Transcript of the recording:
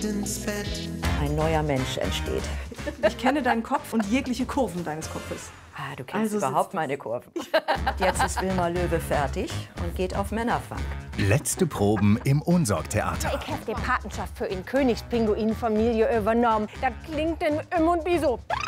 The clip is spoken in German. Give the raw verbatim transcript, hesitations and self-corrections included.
ins Bett. Ein neuer Mensch entsteht. Ich kenne deinen Kopf und jegliche Kurven deines Kopfes. Ah, du kennst Also überhaupt meine Kurven. Jetzt ist Wilma Löwe fertig und geht auf Männerfang. Letzte Proben im Ohnsorg-Theater. Ich habe die Patenschaft für in Königspinguin-Familie übernommen. Das klingt denn im und wie so.